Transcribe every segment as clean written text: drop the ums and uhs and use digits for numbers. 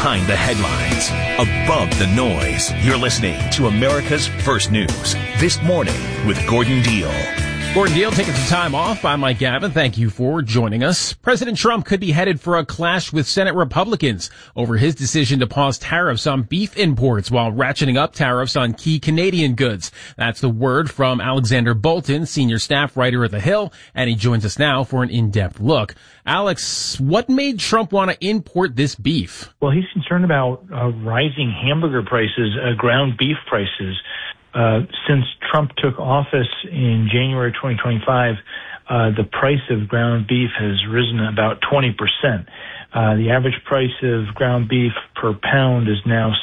Behind the headlines, above the noise, you're listening to America's First News. This Morning with Gordon Deal. Gordon Deal taking some time off. I'm Mike Gavin. Thank you for joining us. President Trump could be headed for a clash with Senate Republicans over his decision to pause tariffs on beef imports while ratcheting up tariffs on key Canadian goods. That's the word from Alexander Bolton, senior staff writer at The Hill, and he joins us now for an in-depth look. Alex, what made Trump want to import this beef? Well, he's concerned about rising hamburger prices, ground beef prices. Since Trump took office in January 2025, the price of ground beef has risen about 20%. The average price of ground beef per pound is now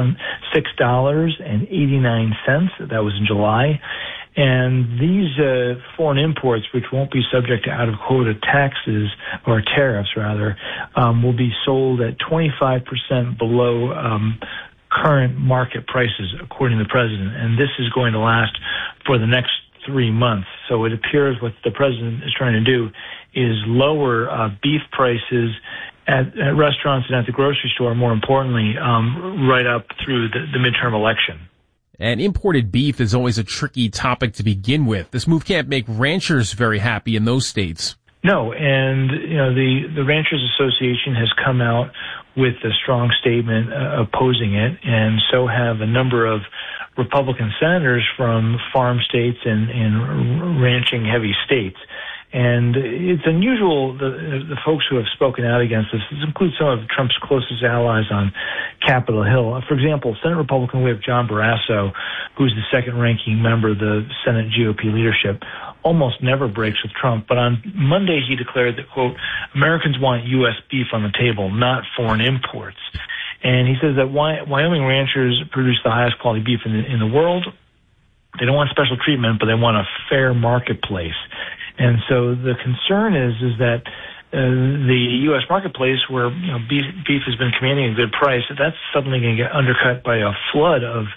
$6.89. That was in July. And these foreign imports, which won't be subject to out-of-quota taxes, or tariffs rather, will be sold at 25% below current market prices, according to the president. And this is going to last for the next 3 months. So it appears what the president is trying to do is lower beef prices at restaurants and at the grocery store, more importantly, right up through the midterm election. And imported beef is always a tricky topic to begin with. This move can't make ranchers very happy in those states. No, and the Ranchers Association has come out with a strong statement opposing it, and so have a number of Republican senators from farm states and ranching-heavy states. And it's unusual, the folks who have spoken out against this include some of Trump's closest allies on Capitol Hill. For example, Senate Republican Whip John Barrasso, who's the second-ranking member of the Senate GOP leadership, almost never breaks with Trump. But on Monday, he declared that, quote, Americans want U.S. beef on the table, not foreign imports. And he says that Wyoming ranchers produce the highest quality beef in the world. They don't want special treatment, but they want a fair marketplace. And so the concern is that the U.S. marketplace, where beef has been commanding a good price, that's suddenly going to get undercut by a flood of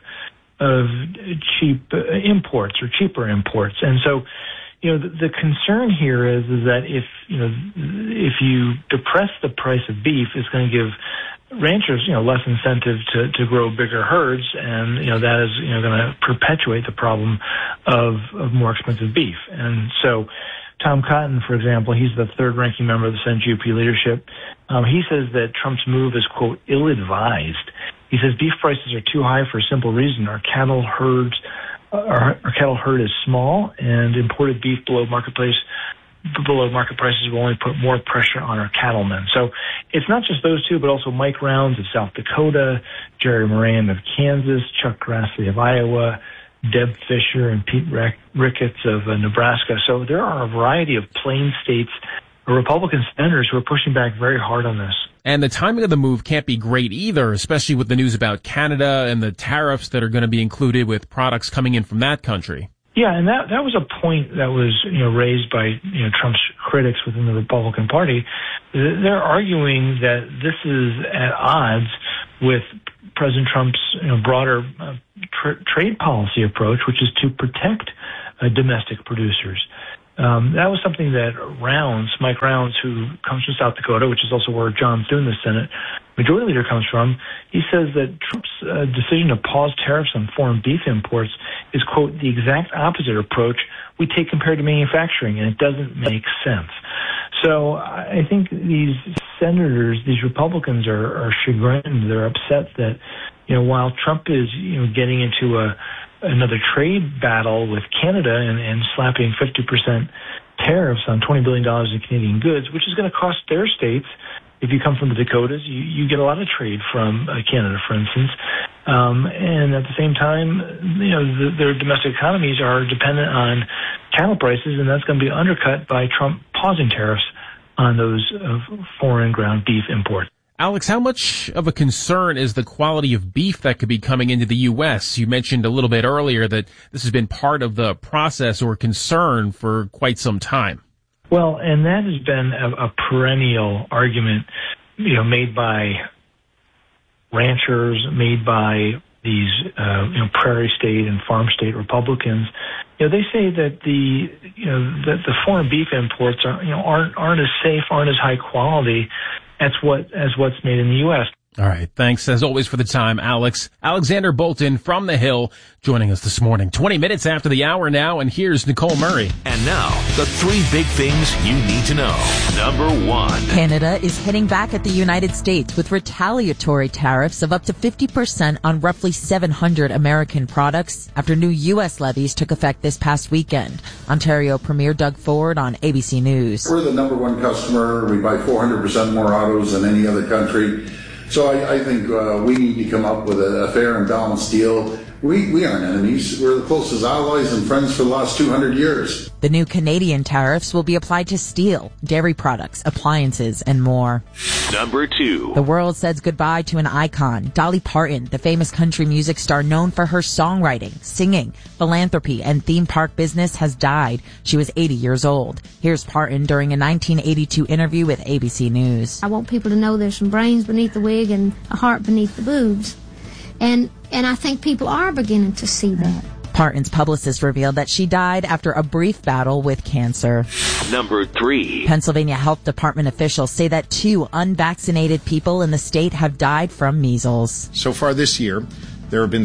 cheap imports or cheaper imports. And so, the concern here is that if you depress the price of beef, it's going to give ranchers, less incentive to grow bigger herds, and that is going to perpetuate the problem of more expensive beef. And so Tom Cotton, for example, he's the third-ranking member of the Senate GOP leadership. He says that Trump's move is, quote, ill-advised. He says beef prices are too high for a simple reason. Our cattle herd is small, and imported beef below market prices will only put more pressure on our cattlemen. So it's not just those two, but also Mike Rounds of South Dakota, Jerry Moran of Kansas, Chuck Grassley of Iowa, Deb Fisher and Pete Ricketts of Nebraska. So there are a variety of plain states, Republican senators, who are pushing back very hard on this. And the timing of the move can't be great either, especially with the news about Canada and the tariffs that are going to be included with products coming in from that country. Yeah, and that was a point that was raised by Trump's critics within the Republican Party. They're arguing that this is at odds with President Trump's broader trade policy approach, which is to protect domestic producers. That was something that Mike Rounds, who comes from South Dakota, which is also where John Thune, the Senate Majority Leader, comes from, he says that Trump's decision to pause tariffs on foreign beef imports is, quote, the exact opposite approach we take compared to manufacturing, and it doesn't make sense. So I think these senators, these Republicans are chagrined. They're upset that, while Trump is, getting into another trade battle with Canada and slapping 50% tariffs on $20 billion in Canadian goods, which is going to cost their states. If you come from the Dakotas, you get a lot of trade from Canada, for instance. And at the same time, their domestic economies are dependent on cattle prices, and that's going to be undercut by Trump pausing tariffs on those foreign ground beef imports. Alex, how much of a concern is the quality of beef that could be coming into the U.S.? You mentioned a little bit earlier that this has been part of the process or concern for quite some time. Well, and that has been a perennial argument, made by ranchers, made by these, prairie state and farm state Republicans. They say that the foreign beef imports aren't as safe, aren't as high quality as what's made in the U.S. All right. Thanks, as always, for the time, Alex. Alexander Bolton from The Hill joining us this morning. 20 minutes after the hour now, and here's Nicole Murray. And now, the three big things you need to know. Number one. Canada is hitting back at the United States with retaliatory tariffs of up to 50% on roughly 700 American products after new U.S. levies took effect this past weekend. Ontario Premier Doug Ford on ABC News. We're the number one customer. We buy 400% more autos than any other country. So I think we need to come up with a fair and balanced deal. We aren't enemies. We're the closest allies and friends for the last 200 years. The new Canadian tariffs will be applied to steel, dairy products, appliances, and more. Number two. The world says goodbye to an icon, Dolly Parton, the famous country music star known for her songwriting, singing, philanthropy, and theme park business, has died. She was 80 years old. Here's Parton during a 1982 interview with ABC News. I want people to know there's some brains beneath the wig and a heart beneath the boobs. And I think people are beginning to see that. Parton's publicist revealed that she died after a brief battle with cancer. Number three. Pennsylvania Health Department officials say that 2 unvaccinated people in the state have died from measles. So far this year, there have been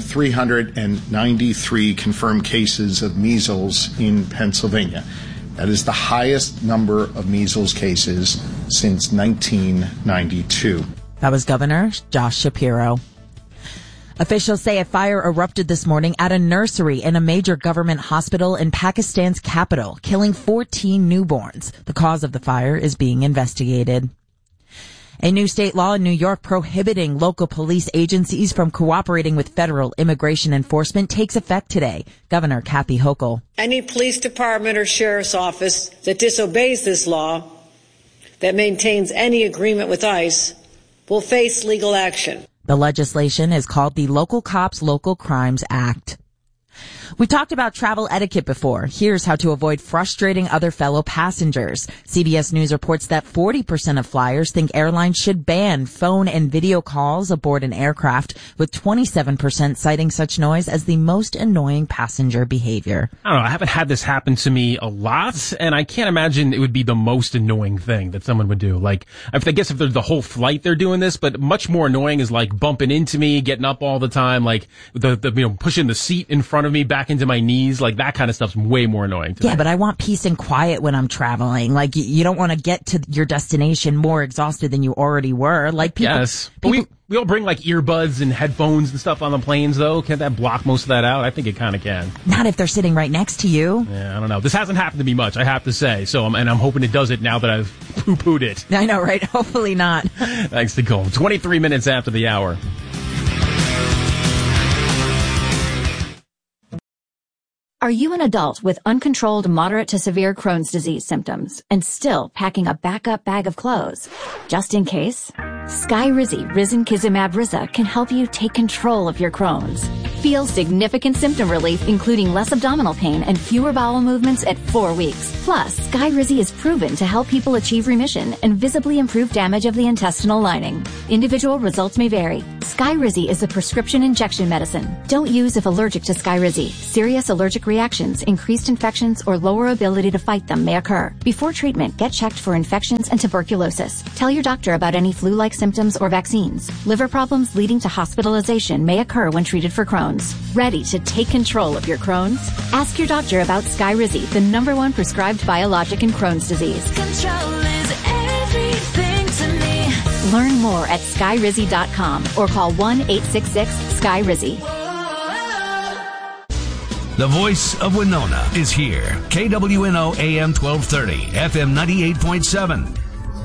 393 confirmed cases of measles in Pennsylvania. That is the highest number of measles cases since 1992. That was Governor Josh Shapiro. Officials say a fire erupted this morning at a nursery in a major government hospital in Pakistan's capital, killing 14 newborns. The cause of the fire is being investigated. A new state law in New York prohibiting local police agencies from cooperating with federal immigration enforcement takes effect today. Governor Kathy Hochul. Any police department or sheriff's office that disobeys this law, that maintains any agreement with ICE, will face legal action. The legislation is called the Local Cops Local Crimes Act. We talked about travel etiquette before. Here's how to avoid frustrating other fellow passengers. CBS News reports that 40% of flyers think airlines should ban phone and video calls aboard an aircraft, with 27% citing such noise as the most annoying passenger behavior. I don't know. I haven't had this happen to me a lot, and I can't imagine it would be the most annoying thing that someone would do. Like, I guess if there's the whole flight they're doing this, but much more annoying is like bumping into me, getting up all the time, like pushing the seat in front of me back into my knees, like that kind of stuff's way more annoying to me. Yeah, but I want peace and quiet when I'm traveling. Like, you don't want to get to your destination more exhausted than you already were. Like, people, yes, but we all bring like earbuds and headphones and stuff on the planes, though. Can't that block most of that out? I think it kind of can. Not if they're sitting right next to you. Yeah, I don't know. This hasn't happened to me much, I have to say. So, I'm hoping it does it now that I've poo-pooed it. I know, right? Hopefully not. Thanks, Nicole. 23 minutes after the hour. Are you an adult with uncontrolled moderate to severe Crohn's disease symptoms and still packing a backup bag of clothes? Just in case, Skyrizi Risankizumab Riza can help you take control of your Crohn's. Feel significant symptom relief, including less abdominal pain and fewer bowel movements at 4 weeks. Plus, Skyrizi is proven to help people achieve remission and visibly improve damage of the intestinal lining. Individual results may vary. Skyrizi is a prescription injection medicine. Don't use if allergic to Skyrizi. Serious allergic reactions, increased infections, or lower ability to fight them may occur. Before treatment, get checked for infections and tuberculosis. Tell your doctor about any flu-like symptoms or vaccines. Liver problems leading to hospitalization may occur when treated for Crohn's. Ready to take control of your Crohn's? Ask your doctor about Skyrizi, the #1 prescribed biologic in Crohn's disease. Control is everything to me. Learn more at skyrizi.com or call 1-866-SKYRIZI. The voice of Winona is here. KWNO AM 1230, FM 98.7.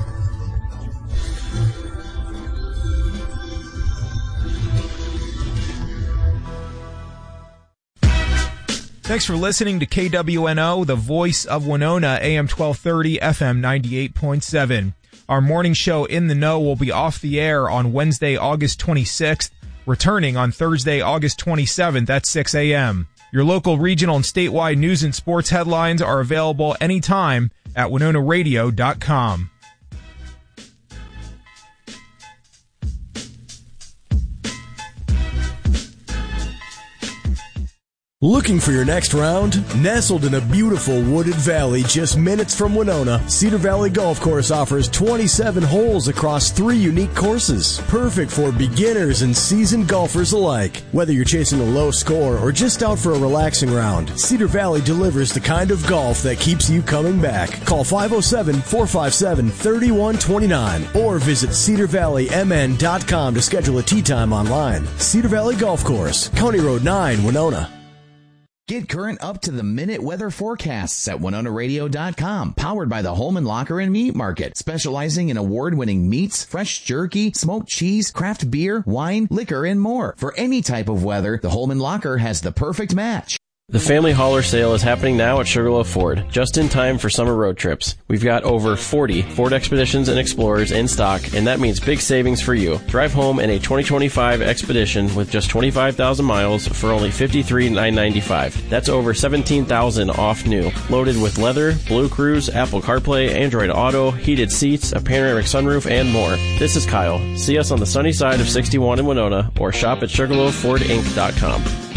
Thanks for listening to KWNO, the voice of Winona, AM 1230, FM 98.7. Our morning show In the Know will be off the air on Wednesday, August 26th, returning on Thursday, August 27th at 6 a.m. Your local, regional, and statewide news and sports headlines are available anytime at WinonaRadio.com. Looking for your next round? Nestled in a beautiful wooded valley just minutes from Winona, Cedar Valley Golf Course offers 27 holes across 3 unique courses. Perfect for beginners and seasoned golfers alike. Whether you're chasing a low score or just out for a relaxing round, Cedar Valley delivers the kind of golf that keeps you coming back. Call 507-457-3129 or visit cedarvalleymn.com to schedule a tee time online. Cedar Valley Golf Course, County Road 9, Winona. Get current up-to-the-minute weather forecasts at WinonaRadio.com. Powered by the Holman Locker and Meat Market, specializing in award-winning meats, fresh jerky, smoked cheese, craft beer, wine, liquor, and more. For any type of weather, the Holman Locker has the perfect match. The Family Hauler Sale is happening now at Sugarloaf Ford, just in time for summer road trips. We've got over 40 Ford Expeditions and Explorers in stock, and that means big savings for you. Drive home in a 2025 Expedition with just 25,000 miles for only $53,995. That's over $17,000 off new. Loaded with leather, Blue Cruise, Apple CarPlay, Android Auto, heated seats, a panoramic sunroof, and more. This is Kyle. See us on the sunny side of 61 in Winona or shop at SugarloafFordInc.com.